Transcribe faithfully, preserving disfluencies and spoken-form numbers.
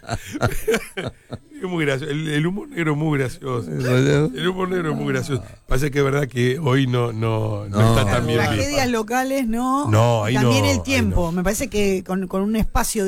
Es muy gracioso. El, el humor negro es muy gracioso. El humor negro es muy gracioso. Pasa que es verdad que hoy no, no, no, no está tan bien. Tragedias locales, no. No, ahí También no, el tiempo. no. Me parece que con, con un espacio